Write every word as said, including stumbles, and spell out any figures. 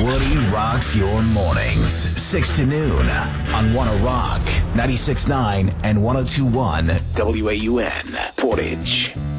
Woody rocks your mornings, six to noon on Wanna Rock, ninety-six point nine and one oh two point one W A U N, Portage.